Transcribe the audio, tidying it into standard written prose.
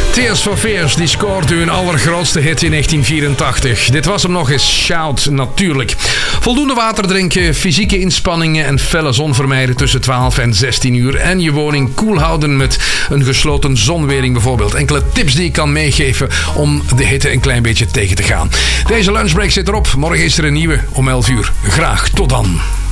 Tears for Fears, die scoort hun allergrootste hit in 1984. Dit was hem nog eens, Shout natuurlijk. Voldoende water drinken, fysieke inspanningen en felle zon vermijden tussen 12 en 16 uur. En je woning koel houden met een gesloten zonwering bijvoorbeeld. Enkele tips die ik kan meegeven om de hitte een klein beetje tegen te gaan. Deze lunchbreak zit erop. Morgen is er een nieuwe om 11 uur. Graag tot dan.